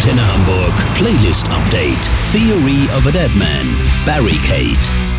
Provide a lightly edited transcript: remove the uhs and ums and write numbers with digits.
Antenne Hamburg Playlist Update. Theory of a Deadman. Barricade.